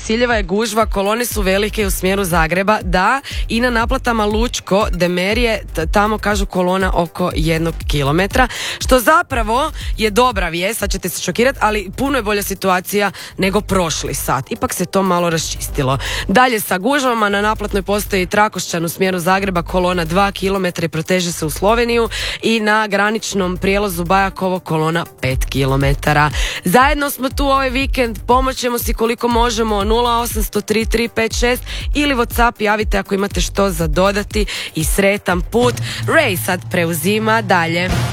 ciljeva je gužva, kolone su velike u smjeru Zagreba, da, i na naplatama Lučko, Demerije, tamo kažu kolona oko 1 kilometra, što zapravo je dobra vijest, sad ćete se šokirati, ali puno je bolja situacija nego prošli sat. Ipak se to malo raščistilo. Dalje sa gužvama na naplatnoj postoji Trakošćan u smjeru Zagreba, kolona 2 km i proteže se u Sloveniju, i na graničnom prijelazu Bajakovo kolona 5 km. Zajedno smo tu ovaj vikend, pomoćemo si koliko možemo, 0800 3356 ili WhatsApp javite ako imate što za dodati i sretan put. Ray sad preuzima dalje.